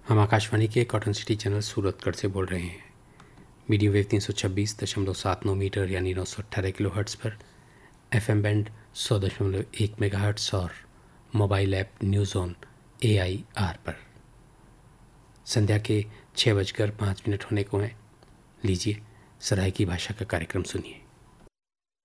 हम आकाशवाणी के cotton city channel Suratgarh से बोल रहे हैं। मीडियम वेव 326.79 मीटर यानी 918 किलो हर्ट्स पर, FM बैंड 100.1 मेगाहर्ट्स और mobile app news on AIR पर। संध्या के 6:05 होने को हैं। लीजिए सराय की भाषा का कार्यक्रम सुनिए।